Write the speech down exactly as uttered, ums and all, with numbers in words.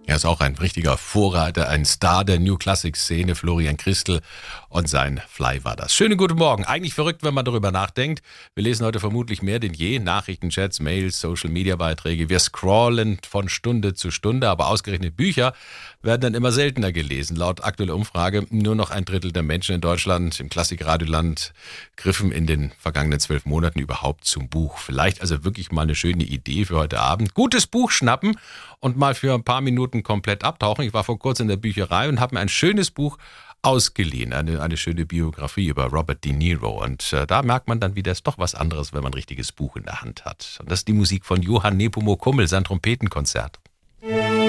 Er ist auch ein richtiger Vorreiter, ein Star der New Classic Szene, Florian Christel, und sein Fly war das. Schönen guten Morgen. Eigentlich verrückt, wenn man darüber nachdenkt. Wir lesen heute vermutlich mehr denn je. Nachrichten, Chats, Mails, Social-Media-Beiträge. Wir scrollen von Stunde zu Stunde, aber ausgerechnet Bücher werden dann immer seltener gelesen. Laut aktueller Umfrage nur noch ein Drittel der Menschen in Deutschland, im Klassikradioland, griffen in den vergangenen zwölf Monaten überhaupt zum Buch. Vielleicht also wirklich mal eine schöne Idee für heute Abend. Gutes Buch schnappen und mal für ein paar Minuten komplett abtauchen. Ich war vor kurzem in der Bücherei und habe mir ein schönes Buch ausgeliehen, eine, eine schöne Biografie über Robert De Niro. Und äh, da merkt man dann wieder, es ist doch was anderes, wenn man ein richtiges Buch in der Hand hat. Und das ist die Musik von Johann Nepomuk Hummel, sein Trompetenkonzert.